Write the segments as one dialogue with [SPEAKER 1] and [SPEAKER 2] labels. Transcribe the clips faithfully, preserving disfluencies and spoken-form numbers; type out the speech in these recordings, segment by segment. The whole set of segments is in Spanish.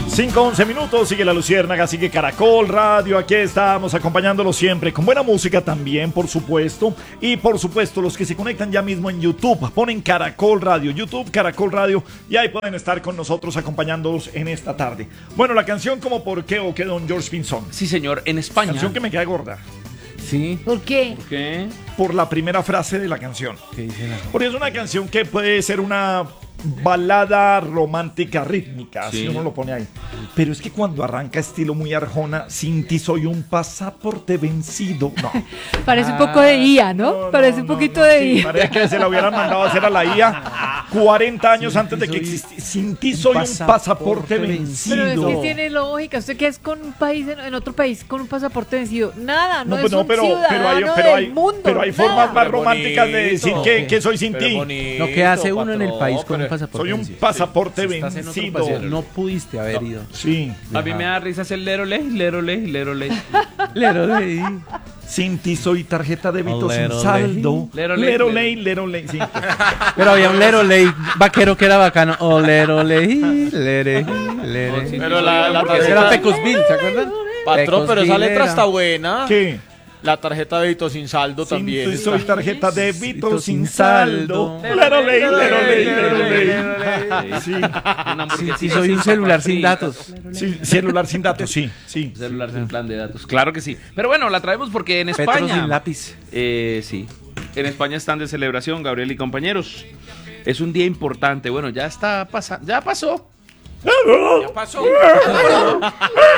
[SPEAKER 1] cinco once minutos, sigue La Luciérnaga, sigue Caracol Radio, aquí estamos acompañándolos siempre con buena música también, por supuesto, y por supuesto los que se conectan ya mismo en YouTube, ponen Caracol Radio, YouTube Caracol Radio, y ahí pueden estar con nosotros acompañándolos en esta tarde. Bueno, la canción como ¿Por qué o qué, don George Pinzón?
[SPEAKER 2] Sí, señor, en España.
[SPEAKER 1] Canción que me queda gorda.
[SPEAKER 2] Sí.
[SPEAKER 3] ¿Por qué?
[SPEAKER 2] ¿Por qué?
[SPEAKER 1] Por la primera frase de la canción.
[SPEAKER 2] ¿Qué dice la...
[SPEAKER 1] Porque es una canción que puede ser una balada romántica rítmica,
[SPEAKER 2] Sí.
[SPEAKER 1] si uno lo pone ahí. Pero es que cuando arranca estilo muy Arjona, sin ti soy un pasaporte vencido. No.
[SPEAKER 3] Parece un poco de I A, ¿no?
[SPEAKER 1] No,
[SPEAKER 3] Parece
[SPEAKER 1] no,
[SPEAKER 3] un
[SPEAKER 1] no,
[SPEAKER 3] poquito
[SPEAKER 1] no,
[SPEAKER 3] de
[SPEAKER 1] sí,
[SPEAKER 3] I A.
[SPEAKER 1] parece que se la hubieran mandado a hacer a la I A cuarenta años antes de que existiera. Sin ti soy un pasaporte vencido.
[SPEAKER 3] Pero es que tiene lógica. ¿Usted qué es con un país, en, en otro país, con un pasaporte vencido? Nada, no,
[SPEAKER 1] No,
[SPEAKER 3] es
[SPEAKER 1] pues no,
[SPEAKER 3] un
[SPEAKER 1] pero,
[SPEAKER 3] ciudadano
[SPEAKER 1] pero hay, pero hay,
[SPEAKER 3] del mundo.
[SPEAKER 1] pero hay
[SPEAKER 3] nada.
[SPEAKER 1] formas más
[SPEAKER 4] Pero
[SPEAKER 1] románticas de decir
[SPEAKER 4] bonito.
[SPEAKER 1] que, que soy sin
[SPEAKER 4] Pero
[SPEAKER 1] ti.
[SPEAKER 4] bonito,
[SPEAKER 5] Lo que hace uno en el
[SPEAKER 4] patrón,
[SPEAKER 5] país con un
[SPEAKER 4] pero-
[SPEAKER 5] pasaporte
[SPEAKER 1] Soy un
[SPEAKER 5] vencido.
[SPEAKER 1] pasaporte
[SPEAKER 5] Si estás en otro
[SPEAKER 1] vencido.
[SPEAKER 5] país, no pudiste haber ido.
[SPEAKER 1] Sí.
[SPEAKER 2] A mí me da risa hacer lero ley, lero ley, lero ley.
[SPEAKER 5] Lero ley.
[SPEAKER 1] Sin ti soy tarjeta de débito sin
[SPEAKER 5] Lero
[SPEAKER 1] saldo.
[SPEAKER 2] Lero ley.
[SPEAKER 1] Lero ley, lero ley. Sí.
[SPEAKER 5] Pero había un lero ley vaquero que era bacano. Oh, lero ley, lere, lere.
[SPEAKER 2] Sí,
[SPEAKER 4] Pero la, la
[SPEAKER 5] Ese era
[SPEAKER 4] tarjeta...
[SPEAKER 5] Pecosville, ¿se acuerdan?
[SPEAKER 4] Patrón, pero esa letra está buena.
[SPEAKER 1] ¿Qué?
[SPEAKER 4] La tarjeta de débito sin saldo
[SPEAKER 1] Sin
[SPEAKER 4] también.
[SPEAKER 1] ti
[SPEAKER 4] está.
[SPEAKER 1] soy tarjeta de débito
[SPEAKER 5] Sin
[SPEAKER 1] sin saldo.
[SPEAKER 5] saldo.
[SPEAKER 1] Lero ley, lero ley, lero ley. Sí.
[SPEAKER 2] Una
[SPEAKER 5] Sí,
[SPEAKER 2] hamburguesita
[SPEAKER 5] sí, soy un
[SPEAKER 2] sin
[SPEAKER 5] celular
[SPEAKER 2] papas
[SPEAKER 5] sin
[SPEAKER 2] fritas.
[SPEAKER 5] datos.
[SPEAKER 1] Sí, celular sin datos, sí, sí.
[SPEAKER 2] Celular sin plan de datos. Claro que sí. Pero bueno, la traemos porque en
[SPEAKER 5] Petro
[SPEAKER 2] España.
[SPEAKER 5] sin lápiz.
[SPEAKER 2] Eh, sí. En España están de celebración, Gabriel y compañeros. Es un día importante. Bueno, ya está pasando. Ya pasó.
[SPEAKER 4] Ya pasó. O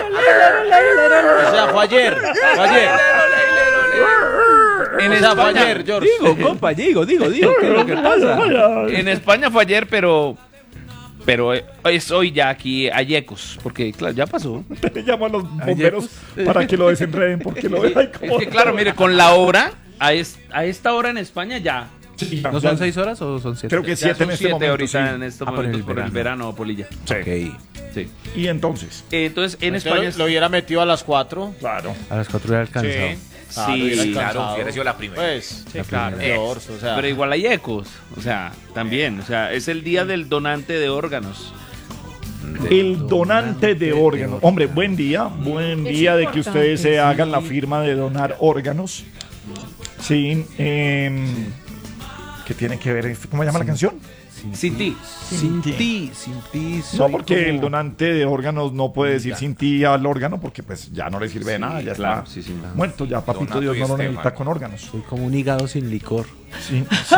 [SPEAKER 4] sea, fue ayer. Fue ayer.
[SPEAKER 2] En
[SPEAKER 4] O sea, fue
[SPEAKER 2] España,
[SPEAKER 4] ayer, George.
[SPEAKER 5] Digo, compa, digo, digo, digo. ¿Qué es lo que pasa?
[SPEAKER 2] en España fue ayer, pero. Pero eh, es hoy ya aquí Ayecos. Porque, claro, ya pasó.
[SPEAKER 1] Te llamo a los bomberos para que lo desenreden porque lo dejan
[SPEAKER 2] Es
[SPEAKER 1] como...
[SPEAKER 2] que, claro, mire, con la hora, a, es- a esta hora en España ya.
[SPEAKER 1] Sí,
[SPEAKER 5] ¿No son seis horas o son siete?
[SPEAKER 1] Creo que
[SPEAKER 2] Ya
[SPEAKER 1] siete
[SPEAKER 2] son
[SPEAKER 1] en este
[SPEAKER 2] siete
[SPEAKER 1] momento,
[SPEAKER 2] ahorita
[SPEAKER 1] sí.
[SPEAKER 2] en estos
[SPEAKER 5] Ah, por
[SPEAKER 2] momentos
[SPEAKER 5] el
[SPEAKER 2] por el
[SPEAKER 5] verano.
[SPEAKER 2] verano, Polilla.
[SPEAKER 1] Sí.
[SPEAKER 5] Ok.
[SPEAKER 2] Sí.
[SPEAKER 1] Y entonces,
[SPEAKER 2] Eh, Entonces, en
[SPEAKER 4] Es que
[SPEAKER 2] España.
[SPEAKER 4] lo, lo hubiera metido a las cuatro.
[SPEAKER 1] claro.
[SPEAKER 5] A las cuatro hubiera alcanzado.
[SPEAKER 4] Claro,
[SPEAKER 2] Sí,
[SPEAKER 4] hubiera
[SPEAKER 2] claro,
[SPEAKER 4] alcanzado.
[SPEAKER 6] hubiera sido la primera.
[SPEAKER 4] Pues,
[SPEAKER 5] La
[SPEAKER 4] claro,
[SPEAKER 5] primera.
[SPEAKER 4] George, o sea.
[SPEAKER 2] Pero igual hay ecos, o sea, también, o sea, es el día del donante de órganos.
[SPEAKER 1] El donante de órganos. Hombre, buen día, buen
[SPEAKER 3] Es
[SPEAKER 1] día de que
[SPEAKER 3] importante,
[SPEAKER 1] ustedes se
[SPEAKER 3] sí.
[SPEAKER 1] hagan la firma de donar órganos. Sí. Eh, ¿Qué tiene que ver? ¿Cómo se llama la canción?
[SPEAKER 2] Sin ti.
[SPEAKER 5] Sin ti, sin ti.
[SPEAKER 1] No,
[SPEAKER 5] soy
[SPEAKER 1] porque
[SPEAKER 5] como-
[SPEAKER 1] el donante de órganos no puede decir sin ti al órgano porque pues ya no le sirve de nada, ya
[SPEAKER 2] claro,
[SPEAKER 1] está
[SPEAKER 2] sí, sí.
[SPEAKER 1] muerto, ya papito
[SPEAKER 6] Donato
[SPEAKER 1] Dios
[SPEAKER 6] y
[SPEAKER 1] no lo
[SPEAKER 6] Estefan.
[SPEAKER 1] necesita con órganos.
[SPEAKER 5] Soy como un hígado sin licor.
[SPEAKER 1] Sí, sí.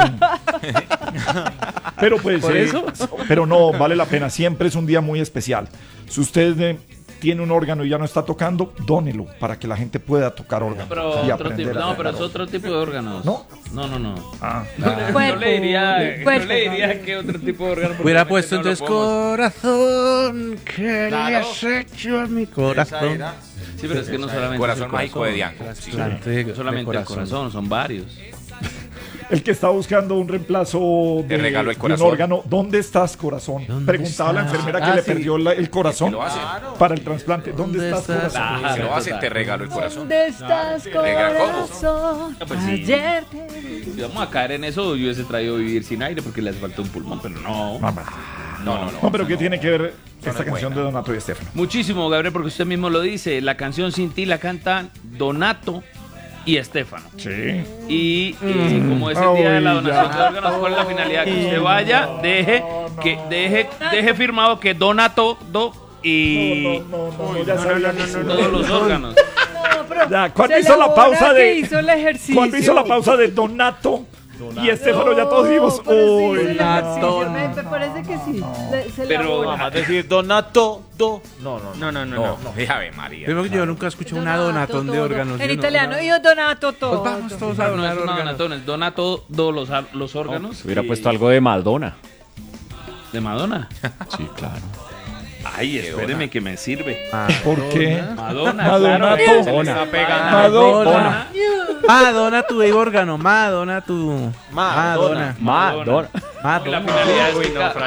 [SPEAKER 1] Pero pues,
[SPEAKER 5] ¿Por
[SPEAKER 1] eh,
[SPEAKER 5] eso?
[SPEAKER 1] pero no, vale la pena, siempre es un día muy especial. Si usted eh, tiene un órgano y ya no está tocando, dónelo para que la gente pueda tocar órganos
[SPEAKER 2] Pero
[SPEAKER 1] y
[SPEAKER 2] otro
[SPEAKER 1] aprender
[SPEAKER 2] tipo,
[SPEAKER 1] a
[SPEAKER 2] no, pero
[SPEAKER 1] tocar
[SPEAKER 2] es otro tipo de órganos.
[SPEAKER 1] ¿No?
[SPEAKER 2] No, no, no.
[SPEAKER 1] Ah,
[SPEAKER 2] No le diría,
[SPEAKER 3] Cuerpo,
[SPEAKER 2] no
[SPEAKER 3] cuerpo,
[SPEAKER 2] le diría
[SPEAKER 3] no.
[SPEAKER 2] que otro tipo de órgano. porque
[SPEAKER 5] Hubiera
[SPEAKER 2] realmente
[SPEAKER 5] puesto
[SPEAKER 2] no lo
[SPEAKER 5] entonces
[SPEAKER 2] podemos-
[SPEAKER 5] corazón, que le
[SPEAKER 4] Claro.
[SPEAKER 5] has hecho a mi
[SPEAKER 4] Esa
[SPEAKER 5] corazón.
[SPEAKER 4] era.
[SPEAKER 2] Sí, pero es que no solamente
[SPEAKER 6] Corazón
[SPEAKER 2] es el
[SPEAKER 6] mágico de Diango.
[SPEAKER 5] Trasplante de-
[SPEAKER 2] No solamente
[SPEAKER 5] de
[SPEAKER 2] el corazón, son varios.
[SPEAKER 1] el que está buscando un reemplazo de,
[SPEAKER 6] Te regalo el
[SPEAKER 1] de un
[SPEAKER 6] corazón.
[SPEAKER 1] órgano, ¿dónde estás, corazón?
[SPEAKER 5] ¿Dónde
[SPEAKER 1] Preguntaba la
[SPEAKER 5] estás?
[SPEAKER 1] enfermera que
[SPEAKER 5] Ah,
[SPEAKER 1] le
[SPEAKER 5] sí.
[SPEAKER 1] perdió la- el corazón
[SPEAKER 6] lo hace.
[SPEAKER 1] para el trasplante. ¿Dónde,
[SPEAKER 5] ¿Dónde
[SPEAKER 1] estás,
[SPEAKER 5] estás?
[SPEAKER 1] corazón?
[SPEAKER 2] Claro,
[SPEAKER 6] Si lo hace,
[SPEAKER 2] total.
[SPEAKER 6] te regalo el corazón.
[SPEAKER 3] ¿Dónde estás,
[SPEAKER 6] Negra, ¿cómo?
[SPEAKER 3] corazón?
[SPEAKER 2] Ah, pues sí.
[SPEAKER 3] Ayer te vi.
[SPEAKER 2] Si vamos a caer en eso, yo hubiese traído vivir sin aire porque le hace falta un pulmón, pero no.
[SPEAKER 1] No, no,
[SPEAKER 6] No, no, no.
[SPEAKER 1] no, pero ¿qué tiene que ver esta
[SPEAKER 6] no es
[SPEAKER 1] canción
[SPEAKER 6] buena.
[SPEAKER 1] de Donato y Estefano?
[SPEAKER 2] Muchísimo, Gabriel, porque usted mismo lo dice. La canción Sin Ti la cantan Donato y Estefano.
[SPEAKER 1] Sí.
[SPEAKER 2] Y eh, como es el día de la
[SPEAKER 1] Uy,
[SPEAKER 2] donación
[SPEAKER 1] ya.
[SPEAKER 2] de órganos, ¿cuál es la finalidad? Que usted vaya, deje, que deje, deje firmado que Donato do y
[SPEAKER 1] No, no, no, no, ya sabía que sí.
[SPEAKER 2] todos los órganos.
[SPEAKER 3] No, pero
[SPEAKER 1] Ya, ¿cuándo
[SPEAKER 3] se
[SPEAKER 1] hizo la
[SPEAKER 3] elabora
[SPEAKER 1] pausa
[SPEAKER 3] que
[SPEAKER 1] de-
[SPEAKER 3] hizo el ejercicio.
[SPEAKER 1] Cuando hizo la pausa de Donato y Estefano, ya todos dijimos,
[SPEAKER 3] pero sí hizo
[SPEAKER 1] uy,
[SPEAKER 3] el ejercicio.
[SPEAKER 5] Donato.
[SPEAKER 3] Me, me parece que sí. Le- se
[SPEAKER 2] Pero-
[SPEAKER 3] elabora.
[SPEAKER 4] Vamos a decir Donato, do. No, no, no.
[SPEAKER 2] No, no, no,
[SPEAKER 6] No,
[SPEAKER 2] no.
[SPEAKER 6] no, déjame, María.
[SPEAKER 5] Primero que yo nunca escuché una
[SPEAKER 3] Donato,
[SPEAKER 5] donatón de
[SPEAKER 3] todo.
[SPEAKER 5] órganos.
[SPEAKER 3] En
[SPEAKER 5] yo no-
[SPEAKER 3] italiano, yo donato todo.
[SPEAKER 5] Pues vamos todos a
[SPEAKER 2] No,
[SPEAKER 5] donar
[SPEAKER 2] es una
[SPEAKER 5] órganos.
[SPEAKER 2] donatón, es Donato do los, los órganos.
[SPEAKER 7] Hubiera
[SPEAKER 2] y-
[SPEAKER 7] puesto algo de Madonna.
[SPEAKER 2] de Madonna.
[SPEAKER 7] Sí, claro.
[SPEAKER 2] Ay, espéreme que me sirve.
[SPEAKER 1] ¿por qué?
[SPEAKER 2] Madonna,
[SPEAKER 1] Madonna,
[SPEAKER 2] claro.
[SPEAKER 1] to-
[SPEAKER 2] Se le está pegando.
[SPEAKER 1] Madonna.
[SPEAKER 5] Madonna tu de órgano, Madonna tu.
[SPEAKER 4] Madonna.
[SPEAKER 7] Madonna.
[SPEAKER 2] La
[SPEAKER 5] Madonna.
[SPEAKER 2] finalidad es que ca-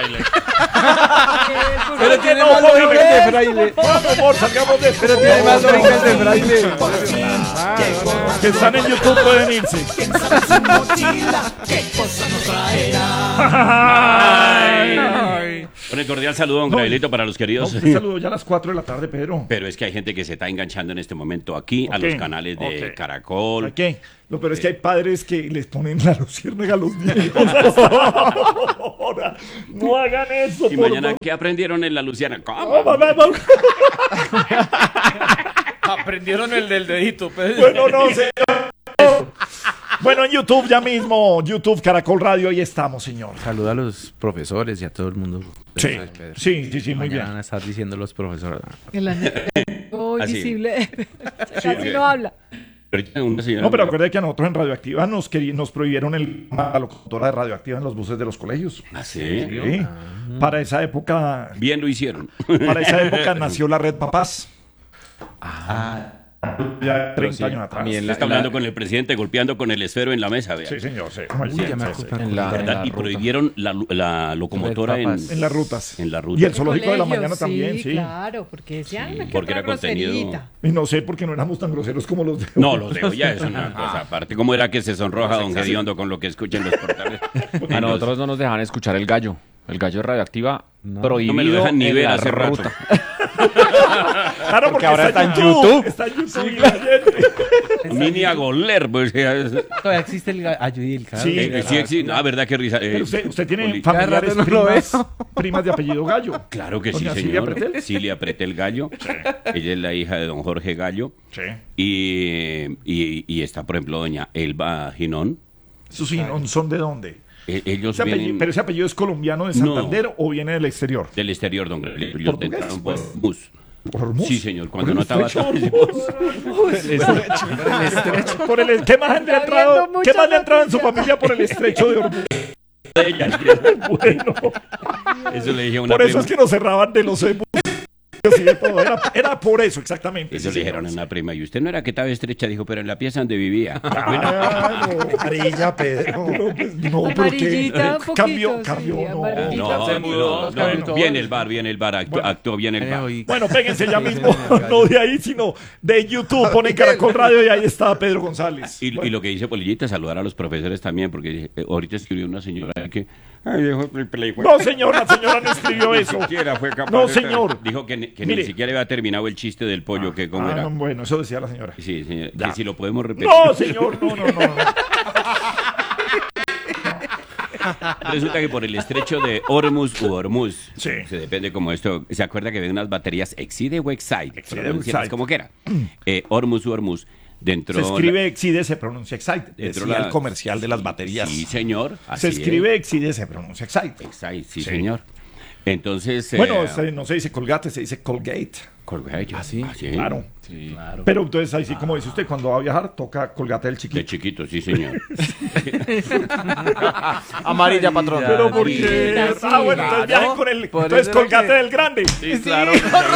[SPEAKER 5] Pero tiene más lógica de fraile.
[SPEAKER 1] Vamos, amor, salgamos de
[SPEAKER 5] Pero tiene más lógica de fraile.
[SPEAKER 1] que están en YouTube pueden irse.
[SPEAKER 2] Ay.
[SPEAKER 6] Un cordial saludo, don
[SPEAKER 1] No,
[SPEAKER 6] Gabrielito, para los
[SPEAKER 1] No,
[SPEAKER 6] queridos.
[SPEAKER 1] usted saludó ya a las cuatro de la tarde, Pedro.
[SPEAKER 6] Pero es que hay gente que se está enganchando en este momento aquí a
[SPEAKER 1] Ok,
[SPEAKER 6] los canales de
[SPEAKER 1] ok.
[SPEAKER 6] Caracol.
[SPEAKER 1] ¿Para qué? Lo peor es que hay padres que les ponen la luciérnaga a los niños. Ahora, no hagan eso.
[SPEAKER 6] Y
[SPEAKER 1] por
[SPEAKER 6] mañana,
[SPEAKER 1] favor.
[SPEAKER 6] ¿qué aprendieron en la Luciana?
[SPEAKER 1] No,
[SPEAKER 6] ¿Cómo?
[SPEAKER 1] mamá, no.
[SPEAKER 4] Aprendieron el del dedito, Pedro.
[SPEAKER 1] Bueno, no, señor. Bueno, en YouTube ya mismo, YouTube Caracol Radio, ahí estamos, señor.
[SPEAKER 5] Saluda a los profesores y a todo el mundo.
[SPEAKER 1] Sí,
[SPEAKER 5] Eso es, Pedro.
[SPEAKER 1] sí, sí, sí, muy
[SPEAKER 5] Mañana
[SPEAKER 1] bien.
[SPEAKER 5] van a estar diciendo los profesores.
[SPEAKER 3] El anexo
[SPEAKER 6] Así.
[SPEAKER 3] visible. Casi
[SPEAKER 6] sí.
[SPEAKER 3] no habla.
[SPEAKER 6] Ahorita una señora-
[SPEAKER 1] No, pero acuérdate que a nosotros en Radioactiva nos, querí- nos prohibieron el, la locutora de Radioactiva en los buses de los colegios.
[SPEAKER 6] ¿Ah, sí?
[SPEAKER 1] Sí. Para esa época,
[SPEAKER 6] Bien lo hicieron.
[SPEAKER 1] para esa época nació la Red Papás. Ya treinta años atrás.
[SPEAKER 7] mí en
[SPEAKER 6] Está
[SPEAKER 7] la-
[SPEAKER 6] hablando con el presidente, golpeando con el esfero en la mesa, vea.
[SPEAKER 1] Sí, señor, sí.
[SPEAKER 5] Uy, ya me
[SPEAKER 1] Sí, sí.
[SPEAKER 5] acuerdo.
[SPEAKER 7] En la-
[SPEAKER 6] ¿Verdad? Y
[SPEAKER 7] ruta.
[SPEAKER 6] prohibieron la, lu- la locomotora en,
[SPEAKER 5] Papas.
[SPEAKER 1] En las rutas.
[SPEAKER 6] en la ruta.
[SPEAKER 1] Y el zoológico de la
[SPEAKER 3] Colegio,
[SPEAKER 1] mañana también, sí.
[SPEAKER 3] Claro, porque decían
[SPEAKER 6] Sí,
[SPEAKER 3] que
[SPEAKER 6] porque
[SPEAKER 3] otra
[SPEAKER 6] era contenido-
[SPEAKER 3] groserita.
[SPEAKER 1] Y no sé por qué no éramos tan groseros como los de
[SPEAKER 6] No, los de hoy ya es una cosa aparte. ¿Cómo era que se sonroja don Gediondo con lo que escuchen los portales?
[SPEAKER 7] A nosotros no nos dejan escuchar el gallo. El gallo de Radioactiva
[SPEAKER 5] No.
[SPEAKER 7] prohibido
[SPEAKER 6] No me lo dejan ni
[SPEAKER 7] en
[SPEAKER 6] ver
[SPEAKER 7] la
[SPEAKER 6] hace rato.
[SPEAKER 7] ruta.
[SPEAKER 1] Claro, porque,
[SPEAKER 7] ahora
[SPEAKER 1] está,
[SPEAKER 7] está
[SPEAKER 1] en
[SPEAKER 7] en
[SPEAKER 1] YouTube.
[SPEAKER 7] YouTube.
[SPEAKER 1] Está en YouTube. la gente.
[SPEAKER 6] Mini a goler, pues. eh,
[SPEAKER 5] Todavía existe el ga- ayuda y el carro.
[SPEAKER 1] Sí,
[SPEAKER 6] eh, sí, existe. Ah, ¿verdad? Qué risa. eh,
[SPEAKER 1] Pero usted, usted tiene
[SPEAKER 6] Poli-
[SPEAKER 1] familiares
[SPEAKER 5] Cada rato no lo
[SPEAKER 1] primas,
[SPEAKER 5] veo.
[SPEAKER 1] primas de apellido Gallo.
[SPEAKER 6] Claro que sí,
[SPEAKER 1] Doña Silvia
[SPEAKER 6] señor.
[SPEAKER 1] Pretel.
[SPEAKER 6] Silvia Pretel Gallo. Ella es la hija de don Jorge Gallo.
[SPEAKER 1] Sí.
[SPEAKER 6] Y, y, y está, por ejemplo, doña Elba Ginón.
[SPEAKER 1] ¿Sus hijos son de dónde?
[SPEAKER 6] Eh, ellos
[SPEAKER 1] Ese apellido-
[SPEAKER 6] vienen
[SPEAKER 1] ¿Pero ese apellido es colombiano de
[SPEAKER 6] No.
[SPEAKER 1] Santander o viene del exterior?
[SPEAKER 6] del exterior, don Gabriel. Ellos
[SPEAKER 1] ¿Portugués?
[SPEAKER 6] entraron por bus.
[SPEAKER 1] ¿Por Hormuz?
[SPEAKER 6] Sí, señor.
[SPEAKER 1] ¿Por
[SPEAKER 6] Cuando
[SPEAKER 1] el
[SPEAKER 6] no estaba
[SPEAKER 1] estrecho
[SPEAKER 6] tan-
[SPEAKER 1] de Hormuz? Por el ¿Qué más han
[SPEAKER 3] Está
[SPEAKER 1] entrado?
[SPEAKER 3] viendo
[SPEAKER 1] ¿Qué
[SPEAKER 3] muchas
[SPEAKER 1] más le ha entrado en su
[SPEAKER 3] noticias.
[SPEAKER 1] familia por el estrecho de Hormuz? Bueno,
[SPEAKER 6] Eso le dije a una
[SPEAKER 1] por eso
[SPEAKER 6] prima.
[SPEAKER 1] es que nos cerraban de los buses y de todo. Era, era por eso, exactamente.
[SPEAKER 6] Eso
[SPEAKER 1] sí,
[SPEAKER 6] le dijeron a
[SPEAKER 1] señor.
[SPEAKER 6] una prima. Y usted no era que estaba estrecha, dijo, pero en la pieza donde vivía.
[SPEAKER 1] Claro.
[SPEAKER 8] Amarilla, Pedro.
[SPEAKER 1] No, pues, no, pero que
[SPEAKER 3] Amarillita un poquito,
[SPEAKER 1] cambió,
[SPEAKER 3] sí,
[SPEAKER 1] cambió, no.
[SPEAKER 3] amarillita.
[SPEAKER 6] No,
[SPEAKER 3] Se
[SPEAKER 6] no,
[SPEAKER 3] mudó.
[SPEAKER 6] no, no, viene el bar, viene el bar, actuó, actuó bien el
[SPEAKER 5] Eh,
[SPEAKER 6] bar.
[SPEAKER 5] oí-
[SPEAKER 1] Bueno, péguense ya mismo, no de ahí, sino de YouTube. Ponen Caracol Radio y ahí está Pedro González.
[SPEAKER 6] Y,
[SPEAKER 1] Bueno,
[SPEAKER 6] y lo que dice Polillita, saludar a los profesores también, porque eh, ahorita escribió una señora que... Ay, dejó el play.
[SPEAKER 1] no, señor, la señora no escribió
[SPEAKER 6] Ni
[SPEAKER 1] eso.
[SPEAKER 6] siquiera fue capaz
[SPEAKER 1] No,
[SPEAKER 6] de-
[SPEAKER 1] señor.
[SPEAKER 6] Dijo que, ni- que
[SPEAKER 1] Mire.
[SPEAKER 6] ni siquiera había terminado el chiste del pollo, que cómo
[SPEAKER 1] Ah,
[SPEAKER 6] era.
[SPEAKER 1] no, bueno, eso decía la señora.
[SPEAKER 6] Sí, señor,
[SPEAKER 1] Ya.
[SPEAKER 6] que si lo podemos repetir.
[SPEAKER 1] No, señor, no, no, no. no.
[SPEAKER 6] Resulta que por el estrecho de Hormuz u Hormuz,
[SPEAKER 1] Sí.
[SPEAKER 6] se depende como esto, ¿se acuerda que ven unas baterías Exide o Excite?
[SPEAKER 1] Exide o
[SPEAKER 6] Pronúncialas
[SPEAKER 1] Excite.
[SPEAKER 6] como quiera. Eh, Hormuz u Hormuz, dentro...
[SPEAKER 1] Se escribe Exide, se pronuncia Excite.
[SPEAKER 6] Dentro
[SPEAKER 8] Decía
[SPEAKER 6] la-
[SPEAKER 8] el comercial de las baterías.
[SPEAKER 6] Sí, señor.
[SPEAKER 1] Se
[SPEAKER 6] así
[SPEAKER 1] escribe Exide, se pronuncia Excite.
[SPEAKER 6] es. Excite, sí,
[SPEAKER 1] Sí.
[SPEAKER 6] señor. Entonces...
[SPEAKER 1] Bueno,
[SPEAKER 6] eh,
[SPEAKER 1] se- no se dice Colgate, se dice Colgate.
[SPEAKER 6] Colgate.
[SPEAKER 5] ¿Ah, sí?
[SPEAKER 1] Claro.
[SPEAKER 6] Sí.
[SPEAKER 1] Pero entonces ahí sí, como dice usted, cuando va a viajar, toca Colgate del
[SPEAKER 6] De
[SPEAKER 1] chiquito.
[SPEAKER 6] chiquito, sí, señor.
[SPEAKER 4] Amarilla, patrón.
[SPEAKER 1] Pero ¿por
[SPEAKER 3] Sí,
[SPEAKER 1] qué?
[SPEAKER 3] sí,
[SPEAKER 1] Ah, bueno, entonces
[SPEAKER 5] claro.
[SPEAKER 1] viajen con el...
[SPEAKER 5] Por
[SPEAKER 1] Entonces
[SPEAKER 5] eso era
[SPEAKER 1] Colgate
[SPEAKER 5] que-
[SPEAKER 1] del grande.
[SPEAKER 6] Sí, claro.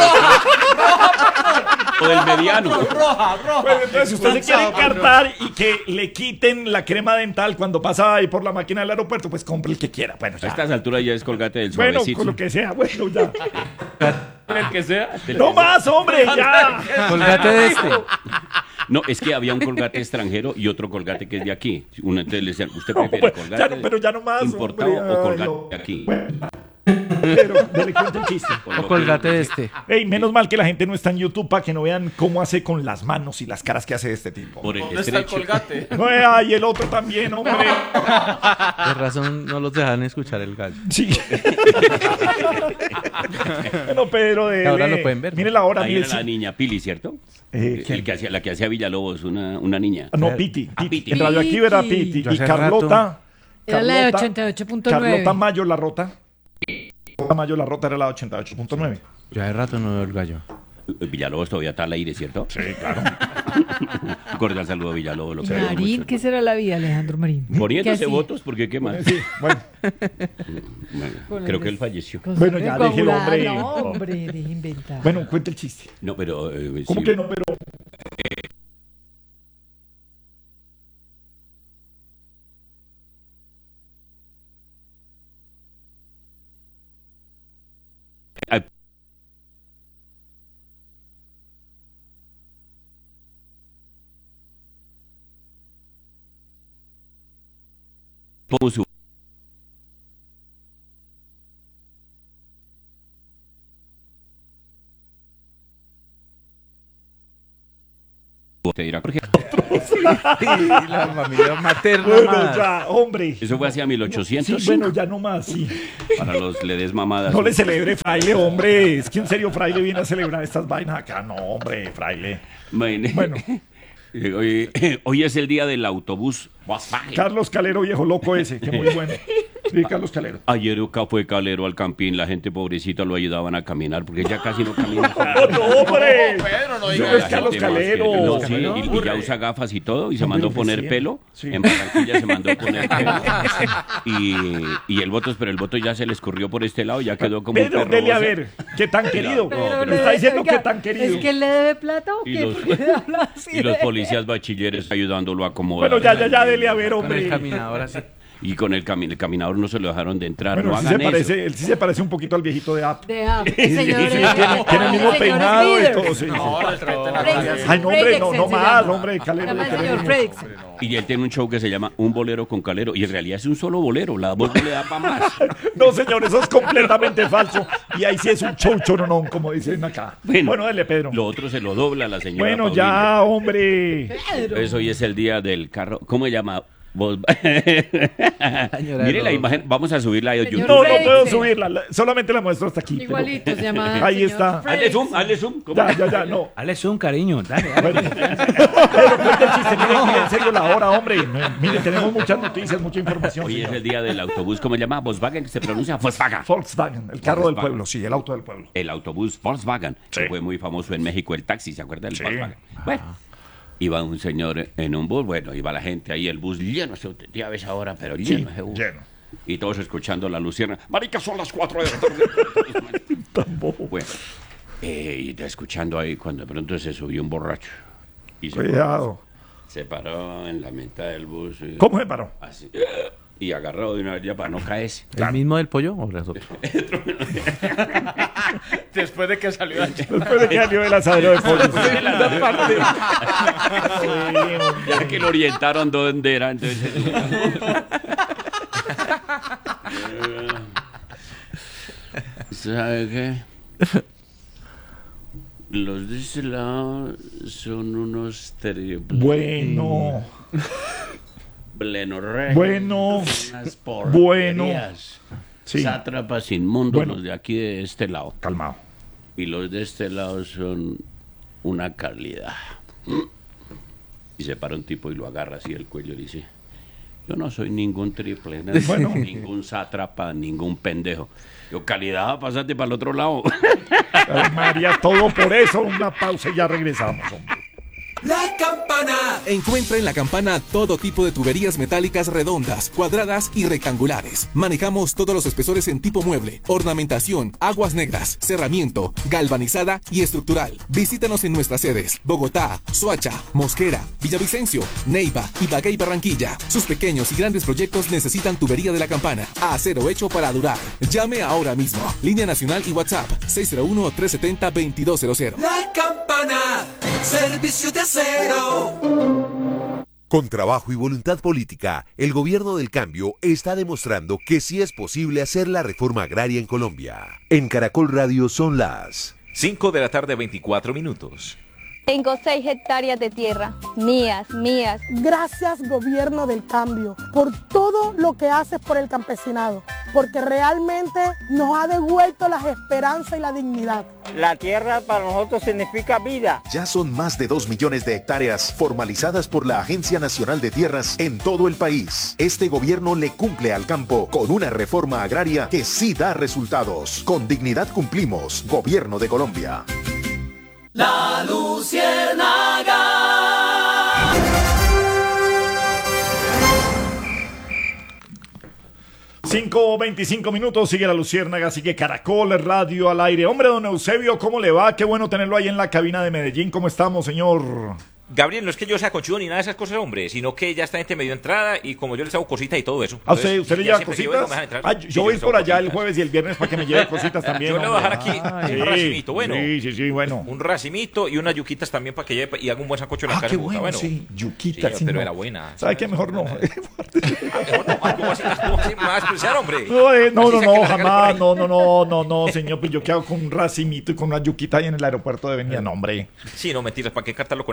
[SPEAKER 6] O del mediano.
[SPEAKER 1] Pues entonces, si usted se quiere encartar y que le quiten la crema dental cuando pasa ahí por la máquina del aeropuerto, pues compre el que quiera. Bueno,
[SPEAKER 6] A
[SPEAKER 1] ya.
[SPEAKER 6] estas alturas ya es Colgate del
[SPEAKER 1] Bueno,
[SPEAKER 6] suavecito.
[SPEAKER 1] con lo que sea. Bueno, ya.
[SPEAKER 6] El que sea.
[SPEAKER 1] ¡No más, hombre! ¡Ya!
[SPEAKER 5] Colgate de este.
[SPEAKER 6] No, es que había un Colgate extranjero y otro Colgate que es de aquí. Una, entonces le decían, ¿usted
[SPEAKER 1] No,
[SPEAKER 6] prefiere
[SPEAKER 1] pues,
[SPEAKER 6] Colgate
[SPEAKER 1] ya no, pero ya no más.
[SPEAKER 6] importado
[SPEAKER 1] hombre,
[SPEAKER 6] o
[SPEAKER 1] ay,
[SPEAKER 6] Colgate
[SPEAKER 1] no.
[SPEAKER 6] de aquí?
[SPEAKER 1] Bueno, pero dele cuenta el chiste.
[SPEAKER 6] Por lo
[SPEAKER 5] O
[SPEAKER 6] que-
[SPEAKER 5] colgate de este.
[SPEAKER 1] Ey, menos mal que la gente no está en YouTube para que no vean cómo hace con las manos y las caras que hace este tipo.
[SPEAKER 6] Por el
[SPEAKER 4] ¿Dónde está el
[SPEAKER 6] estrecho.
[SPEAKER 4] colgate?
[SPEAKER 1] No, eh, ay, el otro también, hombre.
[SPEAKER 5] De razón no los dejan escuchar el gallo.
[SPEAKER 1] Sí. Bueno, Pedro, de.
[SPEAKER 5] Ahora lo pueden ver, ¿no?
[SPEAKER 1] Mire la hora,
[SPEAKER 6] Ahí
[SPEAKER 1] mire.
[SPEAKER 6] era la
[SPEAKER 1] sí.
[SPEAKER 6] niña Pili, ¿cierto?
[SPEAKER 1] Eh,
[SPEAKER 6] El que hacía, la que hacía Villalobos, una, una niña.
[SPEAKER 1] Ah, no, Piti.
[SPEAKER 6] Ah,
[SPEAKER 1] Piti.
[SPEAKER 6] Piti.
[SPEAKER 1] En Radioactiva era
[SPEAKER 3] Piti.
[SPEAKER 1] Piti.
[SPEAKER 5] Yo
[SPEAKER 1] Y
[SPEAKER 5] hace
[SPEAKER 1] Carlota.
[SPEAKER 3] Era la de
[SPEAKER 1] Carlota-
[SPEAKER 3] ochenta y ocho punto nueve.
[SPEAKER 1] Carlota Mayo, la rota. Carlota Mayo, la rota era la ochenta y ocho punto nueve.
[SPEAKER 5] Yo hace rato no veo el gallo.
[SPEAKER 6] Villalobos todavía está al aire, ¿cierto?
[SPEAKER 1] Sí, claro.
[SPEAKER 6] Un cordial saludo a Villalobos. Lo
[SPEAKER 3] Y
[SPEAKER 6] queremos
[SPEAKER 3] Marín,
[SPEAKER 6] mucho.
[SPEAKER 3] ¿qué será la vida, Alejandro Marín? ¿Qué
[SPEAKER 6] Poniéndose
[SPEAKER 3] hacía?
[SPEAKER 6] votos, porque qué más.
[SPEAKER 1] Sí, bueno.
[SPEAKER 6] Bueno,
[SPEAKER 3] Con
[SPEAKER 6] creo
[SPEAKER 3] el
[SPEAKER 6] que él
[SPEAKER 3] des-
[SPEAKER 6] falleció.
[SPEAKER 3] Con
[SPEAKER 1] Bueno,
[SPEAKER 3] su
[SPEAKER 1] ya,
[SPEAKER 3] coagulada.
[SPEAKER 1] déjelo, hombre.
[SPEAKER 3] No, hombre, deje inventar.
[SPEAKER 1] Bueno, cuente el chiste.
[SPEAKER 6] No, pero... eh,
[SPEAKER 1] ¿Cómo
[SPEAKER 6] sí.
[SPEAKER 1] que no? Pero.
[SPEAKER 6] Ay, pongo su- Te dirá, Jorge.
[SPEAKER 5] Y la familia materna.
[SPEAKER 1] Bueno,
[SPEAKER 5] más.
[SPEAKER 1] ya, hombre.
[SPEAKER 6] Eso fue hacia mil ochocientos.
[SPEAKER 1] Sí, bueno, ya no más, sí.
[SPEAKER 6] Para los le des mamadas.
[SPEAKER 1] No le celebre, fraile, hombre. Es que en serio, fraile viene a celebrar estas vainas acá. No, hombre, fraile.
[SPEAKER 6] Bueno.
[SPEAKER 1] Bueno.
[SPEAKER 6] Hoy, hoy es el día del autobús Volkswagen.
[SPEAKER 1] Carlos Calero, viejo loco ese, que muy bueno. Sí, Carlos Calero.
[SPEAKER 6] Ayer acá fue Calero al campín, la gente pobrecita lo ayudaban a caminar porque ya casi no camina.
[SPEAKER 1] ¡No, no, hombre!
[SPEAKER 4] Pedro, no
[SPEAKER 1] Yo
[SPEAKER 4] diga
[SPEAKER 1] es
[SPEAKER 6] La
[SPEAKER 1] Carlos
[SPEAKER 6] gente más que-
[SPEAKER 1] Calero.
[SPEAKER 6] no, sí, y, y ya usa gafas y todo y se
[SPEAKER 1] Hombre,
[SPEAKER 6] mandó
[SPEAKER 1] lo
[SPEAKER 6] a
[SPEAKER 1] que
[SPEAKER 6] poner
[SPEAKER 1] sí.
[SPEAKER 6] pelo.
[SPEAKER 1] Sí.
[SPEAKER 6] En Barranquilla se mandó a poner pelo. Y, y el voto, pero el voto ya se le escurrió por este lado y ya quedó como un
[SPEAKER 1] Pedro,
[SPEAKER 6] perro.
[SPEAKER 1] dele a
[SPEAKER 6] bosa.
[SPEAKER 1] ver, qué tan querido.
[SPEAKER 6] pero-
[SPEAKER 1] Me está diciendo
[SPEAKER 3] oiga,
[SPEAKER 1] que tan querido.
[SPEAKER 3] ¿Es que él le debe plata o
[SPEAKER 6] Y
[SPEAKER 3] qué?
[SPEAKER 6] los-
[SPEAKER 3] ¿Por qué habla así
[SPEAKER 6] Y los
[SPEAKER 3] de-
[SPEAKER 6] policías bachilleres ayudándolo a acomodar.
[SPEAKER 1] Bueno, ya, ya, ya, dele a ver,
[SPEAKER 5] Con el
[SPEAKER 1] hombre.
[SPEAKER 5] caminador así.
[SPEAKER 6] Y con el, cami- el caminador no se lo dejaron de entrar.
[SPEAKER 1] Bueno,
[SPEAKER 6] no
[SPEAKER 1] él sí, se
[SPEAKER 6] hagan eso.
[SPEAKER 1] parece, él sí se parece un poquito al viejito de App.
[SPEAKER 3] De ah, el señor.
[SPEAKER 1] Sí, tiene, tiene el mismo peinado y todo. Sí, sí. Ay, no, hombre, no, no más, hombre, Calero.
[SPEAKER 3] Se llama
[SPEAKER 1] le
[SPEAKER 3] el señor
[SPEAKER 1] queremos.
[SPEAKER 3] Fredrickson.
[SPEAKER 6] Y él tiene un show que se llama Un Bolero con Calero. Y en realidad es un solo bolero. La voz no le da para más.
[SPEAKER 1] No, señor, eso es completamente falso. Y ahí sí es un show choronón, como dicen acá. Bueno, dele, Pedro.
[SPEAKER 6] Lo otro se lo dobla la señora.
[SPEAKER 1] Bueno,
[SPEAKER 6] Paulina.
[SPEAKER 1] ya, hombre.
[SPEAKER 6] Entonces hoy es el día del carro. ¿Cómo se llama? Vos- Mire la imagen. Vamos a subirla a
[SPEAKER 3] Señor
[SPEAKER 6] YouTube.
[SPEAKER 1] No, no
[SPEAKER 3] Fredrickson.
[SPEAKER 1] puedo subirla. la- Solamente la muestro hasta aquí. pero-
[SPEAKER 3] Igualito se llama.
[SPEAKER 1] Ahí
[SPEAKER 3] señor
[SPEAKER 1] está.
[SPEAKER 6] Hazle
[SPEAKER 3] Fredrickson.
[SPEAKER 6] zoom, hazle zoom. ¿Cómo?
[SPEAKER 1] Ya, ya, ya, no.
[SPEAKER 5] Dale zoom, cariño. Dale, dale.
[SPEAKER 1] Bueno. Pero cuenta el chiste, mire, mire, en serio la hora, hombre. No, mire, tenemos muchas noticias, mucha información.
[SPEAKER 6] Hoy es
[SPEAKER 1] señor.
[SPEAKER 6] el día del autobús. ¿Cómo se llama? Volkswagen. Se pronuncia Volkswagen.
[SPEAKER 1] Volkswagen, el carro del
[SPEAKER 6] Volkswagen.
[SPEAKER 1] pueblo, sí, el auto del pueblo.
[SPEAKER 6] El autobús Volkswagen. Que fue muy famoso en México. El taxi, ¿se acuerda del
[SPEAKER 1] Sí.
[SPEAKER 6] Volkswagen? Bueno. Iba un señor en un bus, bueno, iba la gente ahí, el bus lleno, se- ya ves ahora, pero lleno ese bus.
[SPEAKER 1] lleno.
[SPEAKER 6] Y todos escuchando la lucierna. Marica, son las cuatro de la tarde.
[SPEAKER 1] Tampoco.
[SPEAKER 6] Bueno, eh, y escuchando ahí, cuando de pronto se subió un borracho. Y se,
[SPEAKER 1] Cuidado.
[SPEAKER 6] se paró en la mitad del bus. y-
[SPEAKER 1] ¿Cómo se paró?
[SPEAKER 6] Así. Y agarrado de una vez ya para no caerse.
[SPEAKER 5] ¿El mismo del pollo o los otros?
[SPEAKER 4] Después de que salió el
[SPEAKER 1] Después de que salió el asadero de pollo.
[SPEAKER 6] Ya que lo orientaron dónde era, entonces. ¿Sabe qué? Los de ese lado son unos triples.
[SPEAKER 1] Bueno,
[SPEAKER 6] Plenorregos,
[SPEAKER 1] bueno,
[SPEAKER 6] unas
[SPEAKER 1] bueno.
[SPEAKER 6] porquerías.
[SPEAKER 1] sí,
[SPEAKER 6] Sátrapas inmundos
[SPEAKER 1] Bueno.
[SPEAKER 6] los de aquí de este lado.
[SPEAKER 1] calmado.
[SPEAKER 6] Y los de este lado son una calidad. Y se para un tipo y lo agarra así el cuello y dice: yo no soy ningún triple, no
[SPEAKER 1] Bueno.
[SPEAKER 6] ningún sátrapa, ningún pendejo. Yo, calidad, pásate para el otro lado.
[SPEAKER 1] Ay, María, todo por eso. Una pausa y ya regresamos, hombre.
[SPEAKER 9] La Campana. Encuentra en La Campana todo tipo de tuberías metálicas redondas, cuadradas y rectangulares. Manejamos todos los espesores en tipo mueble, ornamentación, aguas negras, cerramiento, galvanizada y estructural. Visítanos en nuestras sedes: Bogotá, Soacha, Mosquera, Villavicencio, Neiva, Ibagué y Barranquilla. Sus pequeños y grandes proyectos necesitan tubería de La Campana. Acero hecho para durar. Llame ahora mismo. Línea nacional y WhatsApp seis cero uno, tres siete cero, dos dos cero cero.
[SPEAKER 10] La Campana, servicio de acero.
[SPEAKER 11] Con trabajo y voluntad política, el gobierno del cambio está demostrando que sí es posible hacer la reforma agraria en Colombia. En Caracol Radio son las
[SPEAKER 12] cinco de la tarde, veinticuatro minutos.
[SPEAKER 13] Tengo seis hectáreas de tierra, mías, mías.
[SPEAKER 14] Gracias, gobierno del cambio, por todo lo que haces por el campesinado, porque realmente nos ha devuelto la esperanza y la dignidad.
[SPEAKER 15] La tierra para nosotros significa vida.
[SPEAKER 11] Ya son más de dos millones de hectáreas formalizadas por la Agencia Nacional de Tierras en todo el país. Este gobierno le cumple al campo con una reforma agraria que sí da resultados. Con dignidad cumplimos, Gobierno de Colombia.
[SPEAKER 10] La Luciérnaga.
[SPEAKER 1] cinco veinticinco minutos, sigue la Luciérnaga, sigue Caracol Radio al aire. Hombre, don Eusebio, ¿cómo le va? Qué bueno tenerlo ahí en la cabina de Medellín. ¿Cómo estamos, señor?
[SPEAKER 12] Gabriel, no es que yo sea conchudo ni nada de esas cosas, hombre, sino que ya esta gente me dio entrada y como yo les hago cositas y todo eso.
[SPEAKER 1] ¿A usted, usted le
[SPEAKER 12] ya
[SPEAKER 1] lleva
[SPEAKER 12] siempre que yo vengo
[SPEAKER 1] cositas?
[SPEAKER 12] me dejan entrar.
[SPEAKER 1] Ah, yo
[SPEAKER 12] Sí,
[SPEAKER 1] voy
[SPEAKER 12] les
[SPEAKER 1] por
[SPEAKER 12] hago
[SPEAKER 1] allá el
[SPEAKER 12] cositas.
[SPEAKER 1] jueves y el viernes para que me lleve cositas también.
[SPEAKER 12] Yo le voy a
[SPEAKER 1] hombre.
[SPEAKER 12] dejar aquí
[SPEAKER 1] Ay,
[SPEAKER 12] un racimito, bueno.
[SPEAKER 1] Sí, sí, sí, bueno.
[SPEAKER 12] Un racimito y unas yuquitas también para que lleve y haga un buen sancocho en la
[SPEAKER 1] Ah,
[SPEAKER 12] casa.
[SPEAKER 1] qué
[SPEAKER 12] en Bogotá,
[SPEAKER 1] bueno, sí. Yuquita,
[SPEAKER 12] Sí,
[SPEAKER 1] sí,
[SPEAKER 12] pero
[SPEAKER 1] no.
[SPEAKER 12] era buena.
[SPEAKER 1] ¿Sabe qué? Mejor no.
[SPEAKER 12] ¿Cómo así? ¿Cómo así? ¿Me vas a despreciar, hombre?
[SPEAKER 1] No, eh, no,
[SPEAKER 12] Así
[SPEAKER 1] no,
[SPEAKER 12] sea que
[SPEAKER 1] no,
[SPEAKER 12] me regale
[SPEAKER 1] jamás,
[SPEAKER 12] por
[SPEAKER 1] no, no, no, no, no, señor, pues yo quedo con un racimito y con una yuquita ahí en el aeropuerto de Venida, no, hombre.
[SPEAKER 12] ahí. Sí, no, mentiras, ¿para qué cartarlo con eso? Bueno,
[SPEAKER 1] Sí,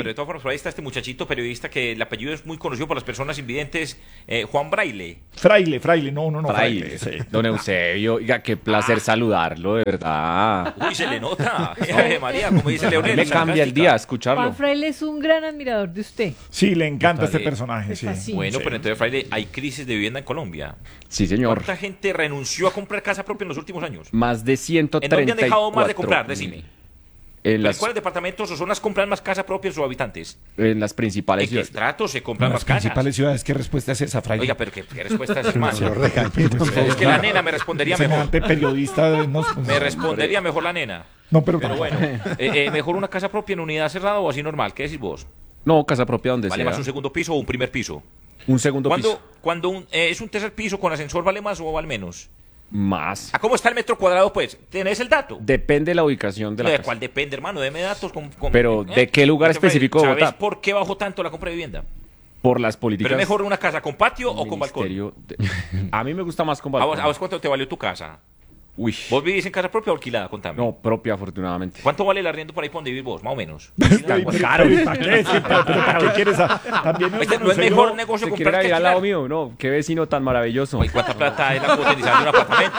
[SPEAKER 12] pero de todas formas, por ahí está este muchachito periodista que el apellido es muy conocido por las personas invidentes, eh, Juan Braille.
[SPEAKER 1] Fraile, fraile, no, no, no,
[SPEAKER 7] Fraile.
[SPEAKER 1] fraile. Sí.
[SPEAKER 7] Don Eusebio, oiga, qué placer saludarlo, de verdad.
[SPEAKER 12] Uy, se le nota. Ay, María, como dice Leonel.
[SPEAKER 7] Me cambia el día escucharlo.
[SPEAKER 3] Juan Fraile es un gran admirador de usted.
[SPEAKER 1] Sí, le encanta
[SPEAKER 12] Total,
[SPEAKER 1] este
[SPEAKER 12] eh,
[SPEAKER 1] personaje, sí.
[SPEAKER 3] fascina.
[SPEAKER 12] Bueno,
[SPEAKER 1] Sí.
[SPEAKER 12] pero entonces, Fraile, hay crisis de vivienda en Colombia.
[SPEAKER 7] Sí, señor.
[SPEAKER 12] ¿Cuánta gente renunció a comprar casa propia en los últimos años?
[SPEAKER 7] Más de ciento
[SPEAKER 12] ¿En
[SPEAKER 7] treinta y
[SPEAKER 12] dónde han dejado más de
[SPEAKER 7] cuatro
[SPEAKER 12] comprar?
[SPEAKER 7] mil.
[SPEAKER 12] Decime.
[SPEAKER 7] En
[SPEAKER 12] ¿En
[SPEAKER 7] las,
[SPEAKER 12] cuáles departamentos o zonas compran más casa propia sus habitantes?
[SPEAKER 7] en las principales
[SPEAKER 12] ¿En qué
[SPEAKER 7] ciudades.
[SPEAKER 12] estratos se compran
[SPEAKER 1] En las
[SPEAKER 12] más casas?
[SPEAKER 1] principales ciudades, ¿qué respuesta es esa, fraile?
[SPEAKER 12] Oiga, pero ¿qué, qué respuesta es, hermano?
[SPEAKER 8] Se lo regañé, por favor.
[SPEAKER 12] Es que la nena me respondería mejor.
[SPEAKER 1] Semejante periodista. No,
[SPEAKER 12] Me respondería mejor la nena.
[SPEAKER 1] no, pero,
[SPEAKER 12] Pero bueno, eh, eh, mejor una casa propia en unidad cerrada o así normal. ¿Qué decís vos?
[SPEAKER 7] No, casa propia donde
[SPEAKER 12] ¿Vale
[SPEAKER 7] sea.
[SPEAKER 12] más un segundo piso o un primer piso?
[SPEAKER 7] Un segundo
[SPEAKER 12] ¿Cuándo,
[SPEAKER 7] piso.
[SPEAKER 12] cuando un, eh, es un tercer piso con ascensor vale más o vale menos?
[SPEAKER 7] Más.
[SPEAKER 12] ¿A cómo está el metro cuadrado, pues? ¿Tenés el dato?
[SPEAKER 7] Depende de la ubicación de la
[SPEAKER 12] ¿De
[SPEAKER 7] casa.
[SPEAKER 12] cuál depende, hermano? Deme datos. Con, con-
[SPEAKER 7] Pero,
[SPEAKER 12] ¿eh?
[SPEAKER 7] ¿de qué lugar
[SPEAKER 12] Este,
[SPEAKER 7] específico de
[SPEAKER 12] ¿Sabes
[SPEAKER 7] Bogotá?
[SPEAKER 12] por qué bajó tanto la compra de vivienda?
[SPEAKER 7] Por las políticas.
[SPEAKER 12] ¿Pero es mejor una casa con patio o con balcón?
[SPEAKER 7] Ministerio de- A mí me gusta más con
[SPEAKER 12] ¿A
[SPEAKER 7] balcón.
[SPEAKER 12] vos, a vos cuánto te valió tu casa?
[SPEAKER 7] Uy.
[SPEAKER 12] ¿Vos vivís en casa propia o alquilada? Contame.
[SPEAKER 7] No, propia, afortunadamente.
[SPEAKER 12] ¿Cuánto vale el arriendo por ahí por donde vivís vos? Más o menos.
[SPEAKER 1] Pero,
[SPEAKER 7] caro.
[SPEAKER 1] pero, ¿para qué? Sí, pero, pero ¿para qué quieres? a- También
[SPEAKER 12] Este,
[SPEAKER 1] no
[SPEAKER 12] ¿no es
[SPEAKER 1] sé,
[SPEAKER 12] mejor
[SPEAKER 1] yo-
[SPEAKER 12] negocio
[SPEAKER 7] ¿Se quiere
[SPEAKER 12] comprar que
[SPEAKER 7] ir al lado
[SPEAKER 12] alquilar?
[SPEAKER 7] mío? No, qué vecino tan maravilloso.
[SPEAKER 12] Oye, ¿cuánta plata es la cuota inicial de un apartamento?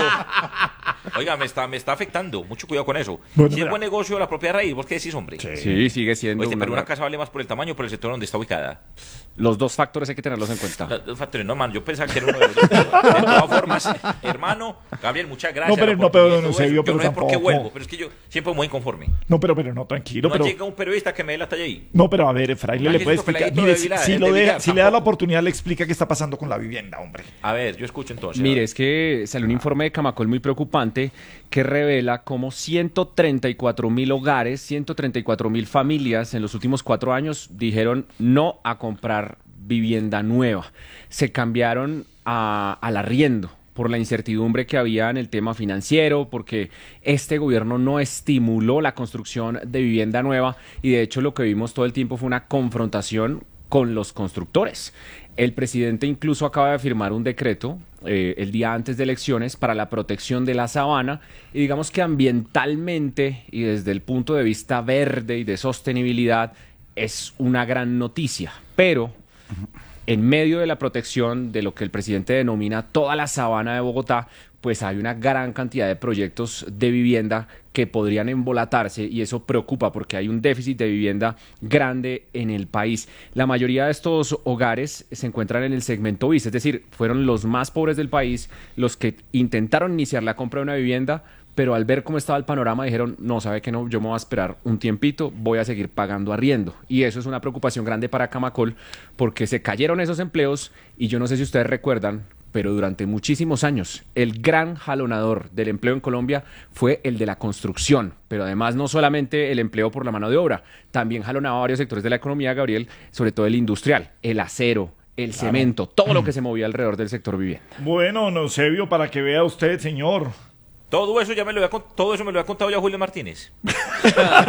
[SPEAKER 12] Oiga, me está, me está afectando. Mucho cuidado con eso.
[SPEAKER 1] Bueno,
[SPEAKER 12] si es
[SPEAKER 1] mira.
[SPEAKER 12] buen negocio la propiedad raíz, ¿vos qué decís, hombre?
[SPEAKER 7] Sí, sigue siendo
[SPEAKER 12] Oíste,
[SPEAKER 7] una
[SPEAKER 12] pero una
[SPEAKER 7] gran-
[SPEAKER 12] casa vale más por el tamaño o por el sector donde está ubicada.
[SPEAKER 7] Los dos factores hay que tenerlos en cuenta.
[SPEAKER 12] Los dos factores, no, man, yo pensaba que era uno de los dos. De todas formas, hermano, Gabriel, muchas gracias.
[SPEAKER 1] No, pero-
[SPEAKER 12] la
[SPEAKER 1] no, pero,
[SPEAKER 12] oportunidad y
[SPEAKER 1] don
[SPEAKER 12] todo
[SPEAKER 1] Eusebio,
[SPEAKER 12] eso.
[SPEAKER 1] pero
[SPEAKER 12] Yo no sé por qué
[SPEAKER 1] tampoco.
[SPEAKER 12] vuelvo, pero es que yo siempre muy inconforme.
[SPEAKER 1] No, pero, pero no, tranquilo.
[SPEAKER 12] No
[SPEAKER 1] pero,
[SPEAKER 12] llega un periodista que me dé la talla ahí.
[SPEAKER 1] no, pero a ver, fraile, le
[SPEAKER 12] Aquí
[SPEAKER 1] puede
[SPEAKER 12] es otro
[SPEAKER 1] explicar.
[SPEAKER 12] peladito
[SPEAKER 1] Mire,
[SPEAKER 12] de
[SPEAKER 1] si,
[SPEAKER 12] Vilar,
[SPEAKER 1] si
[SPEAKER 12] el
[SPEAKER 1] lo
[SPEAKER 12] de
[SPEAKER 1] deja-
[SPEAKER 12] Vilar,
[SPEAKER 1] si le da la
[SPEAKER 12] tampoco.
[SPEAKER 1] oportunidad, le explica qué está pasando con la vivienda, hombre.
[SPEAKER 12] A ver, yo escucho entonces.
[SPEAKER 7] Mire, es que salió un informe de Camacol muy preocupante que revela cómo ciento treinta y cuatro mil hogares, ciento treinta y cuatro mil familias en los últimos cuatro años dijeron no a comprar vivienda nueva. Se cambiaron a, al arriendo por la incertidumbre que había en el tema financiero, porque este gobierno no estimuló la construcción de vivienda nueva y de hecho lo que vimos todo el tiempo fue una confrontación con los constructores. El presidente incluso acaba de firmar un decreto eh, el día antes de elecciones para la protección de la sabana y digamos que ambientalmente y desde el punto de vista verde y de sostenibilidad es una gran noticia, pero en medio de la protección de lo que el presidente denomina toda la sabana de Bogotá, pues hay una gran cantidad de proyectos de vivienda que podrían embolatarse y eso preocupa porque hay un déficit de vivienda grande en el país. La mayoría de estos hogares se encuentran en el segmento bis, es decir, fueron los más pobres del país los que intentaron iniciar la compra de una vivienda, pero al ver cómo estaba el panorama dijeron, no, sabe que no, yo me voy a esperar un tiempito, voy a seguir pagando arriendo. Y eso es una preocupación grande para Camacol porque se cayeron esos empleos y yo no sé si ustedes recuerdan, pero durante muchísimos años el gran jalonador del empleo en Colombia fue el de la construcción, pero además no solamente el empleo por la mano de obra, también jalonaba varios sectores de la economía, Gabriel, sobre todo el industrial, el acero, el
[SPEAKER 1] Claro.
[SPEAKER 7] cemento, todo lo que se movía alrededor del sector vivienda.
[SPEAKER 1] Bueno, don Eusebio, para que vea usted, señor.
[SPEAKER 12] Todo eso ya me lo había, con- todo eso me lo había contado ya Julio Martínez. De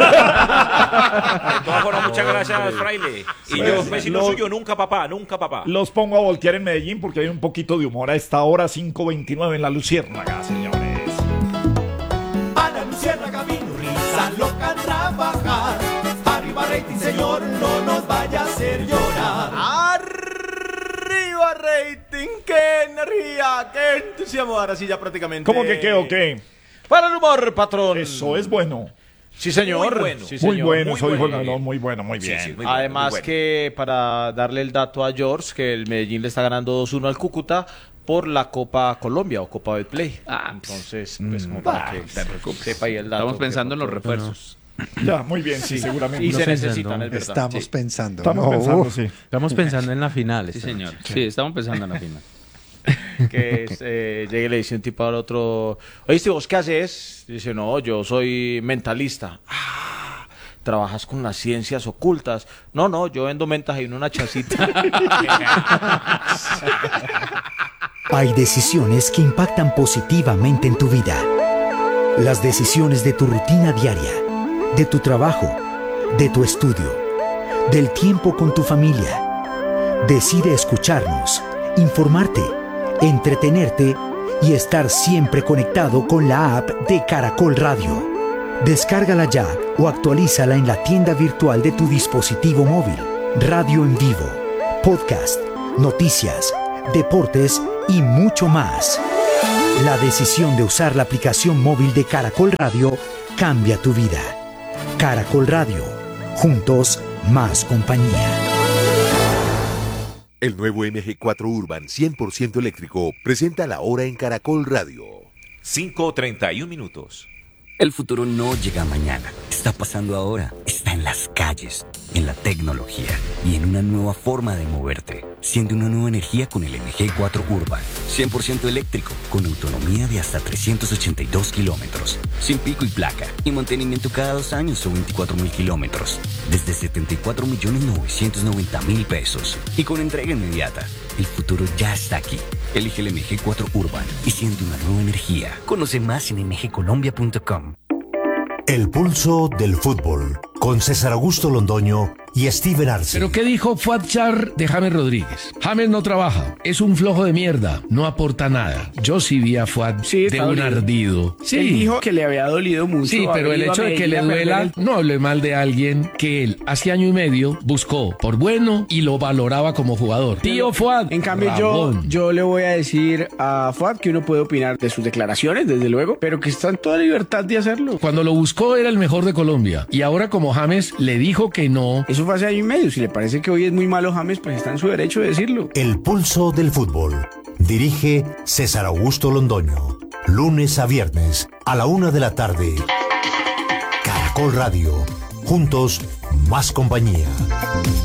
[SPEAKER 12] todas formas, muchas gracias, Fraile. Y yo, vecino
[SPEAKER 1] Lo-
[SPEAKER 12] suyo, nunca papá, nunca papá.
[SPEAKER 1] Los pongo a voltear en Medellín porque hay un poquito de humor a esta hora, cinco veintinueve en La Luciérnaga, señores.
[SPEAKER 10] A la luciérnaga vino risa loca a trabajar. Arriba rating, señor, no nos vaya a hacer llorar.
[SPEAKER 4] ¡Arriba, rating! ¡Qué energía! ¡Qué entusiasmo! Ahora sí, ya prácticamente.
[SPEAKER 1] ¿Cómo que qué o qué?
[SPEAKER 4] Para el humor, patrón.
[SPEAKER 1] Eso es bueno.
[SPEAKER 4] Sí, señor.
[SPEAKER 12] Muy bueno.
[SPEAKER 4] Sí,
[SPEAKER 1] Muy
[SPEAKER 4] señor.
[SPEAKER 1] bueno,
[SPEAKER 12] muy
[SPEAKER 1] eso dijo el
[SPEAKER 12] bueno.
[SPEAKER 1] reloj, muy bueno, muy
[SPEAKER 12] Sí,
[SPEAKER 1] bien.
[SPEAKER 12] sí, muy bueno,
[SPEAKER 4] Además
[SPEAKER 12] muy bueno.
[SPEAKER 4] que para darle el dato a George, que el Medellín le está ganando dos uno al Cúcuta por la Copa Colombia o Copa Betplay.
[SPEAKER 2] Ah,
[SPEAKER 4] Entonces, pues como para que sepa ahí el dato.
[SPEAKER 2] Estamos pensando en los
[SPEAKER 4] que-
[SPEAKER 2] refuerzos.
[SPEAKER 1] Ya, muy bien, sí, seguramente.
[SPEAKER 4] Y se
[SPEAKER 5] pensando.
[SPEAKER 4] necesitan, es verdad.
[SPEAKER 8] Estamos
[SPEAKER 4] Sí.
[SPEAKER 8] pensando.
[SPEAKER 1] Estamos
[SPEAKER 8] No,
[SPEAKER 1] pensando,
[SPEAKER 8] uf.
[SPEAKER 1] sí.
[SPEAKER 5] Estamos pensando en la final.
[SPEAKER 2] Sí,
[SPEAKER 5] esta
[SPEAKER 2] señor.
[SPEAKER 5] noche.
[SPEAKER 2] Sí, estamos pensando en la final.
[SPEAKER 4] Que es, eh, llegue y le dice un tipo al otro, oíste, ¿vos qué haces? Dice, no, yo soy mentalista. Ah, ¿trabajas con las ciencias ocultas? No, no, yo vendo mentas en una chacita.
[SPEAKER 16] Hay decisiones que impactan positivamente en tu vida. Las decisiones de tu rutina diaria, de tu trabajo, de tu estudio, del tiempo con tu familia. Decide escucharnos, informarte, entretenerte y estar siempre conectado con la app de Caracol Radio. Descárgala ya o actualízala en la tienda virtual de tu dispositivo móvil. Radio en vivo, podcast, noticias, deportes y mucho más. La decisión de usar la aplicación móvil de Caracol Radio cambia tu vida. Caracol Radio. Juntos, más compañía.
[SPEAKER 11] El nuevo M G cuatro Urban cien por ciento eléctrico presenta la hora en Caracol Radio.
[SPEAKER 12] cinco treinta y un minutos.
[SPEAKER 17] El futuro no llega mañana, está pasando ahora, está en las calles, en la tecnología y en una nueva forma de moverte. Siente una nueva energía con el M G cuatro Urban, cien por ciento eléctrico, con autonomía de hasta trescientos ochenta y dos kilómetros, sin pico y placa, y mantenimiento cada dos años o veinticuatro mil kilómetros, desde setenta y cuatro millones novecientos noventa mil pesos, y con entrega inmediata. El futuro ya está aquí. Elige el M G cuatro Urban y siente una nueva energía. Conoce más en m g colombia punto com.
[SPEAKER 18] El pulso del fútbol, con César Augusto Londoño y Steven Arce.
[SPEAKER 19] ¿Pero qué dijo Fuad Char de James Rodríguez? James no trabaja, es un flojo de mierda, no aporta nada. Yo sí vi a Fuad
[SPEAKER 20] sí,
[SPEAKER 19] de un ardido. Sí.
[SPEAKER 20] Él dijo que le había dolido mucho.
[SPEAKER 19] Sí, pero el hecho de que le duela, no hable mal de alguien que él hace año y medio buscó por bueno y lo valoraba como jugador. Tío Fuad.
[SPEAKER 20] En cambio yo, yo le voy a decir a Fuad que uno puede opinar de sus declaraciones, desde luego, pero que está en toda libertad de hacerlo.
[SPEAKER 19] Cuando lo buscó era el mejor de Colombia y ahora como James le dijo que no.
[SPEAKER 20] Eso fue hace año y medio. Si le parece que hoy es muy malo James, pues está en su derecho de decirlo.
[SPEAKER 18] El pulso del fútbol. Dirige César Augusto Londoño. Lunes a viernes a la una de la tarde. Caracol Radio. Juntos, más compañía.